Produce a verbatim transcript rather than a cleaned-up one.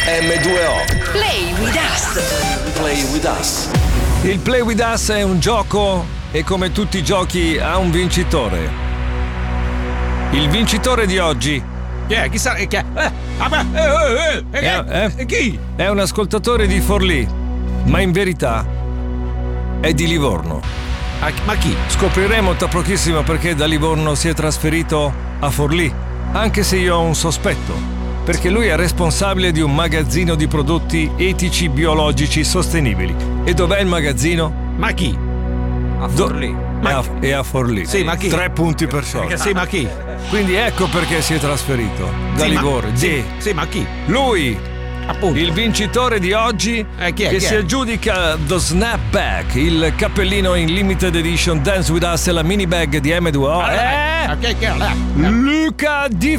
emme due o. Play with us. Play with us. Il Play with us è un gioco e come tutti i giochi ha un vincitore. Il vincitore di oggi Chi è? Chi sa? Chi è? Eh, ah, eh, eh, eh, è, eh, chi? è un ascoltatore di Forlì, ma in verità è di Livorno. Ah, ma chi? Scopriremo tra pochissimo perché da Livorno si è trasferito a Forlì, anche se io ho un sospetto, perché lui è responsabile di un magazzino di prodotti etici biologici sostenibili. E dov'è il magazzino? Ma chi? A Do- Forlì. È a, è a Forlì. Sì, ma chi? Tre punti per sorte. Sì, ma chi? Quindi ecco perché si è trasferito da Sì, ma- Livorno. Sì, sì, ma chi? Lui, Appunto. il vincitore di oggi, Eh, chi è, che chi si è? aggiudica The Snapback, il cappellino in limited edition Dance With Us e la mini bag di emme due o. Eh, È eh, chi è? Chi è? Luca Di